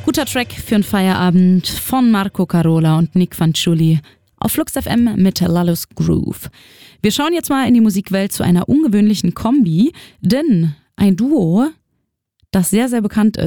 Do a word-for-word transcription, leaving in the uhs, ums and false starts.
Guter Track für einen Feierabend von Marco Carola und Nick Fanciulli auf Flux F M mit Lalus Groove. Wir schauen jetzt mal in die Musikwelt zu einer ungewöhnlichen Kombi, denn ein Duo, das sehr, sehr bekannt ist,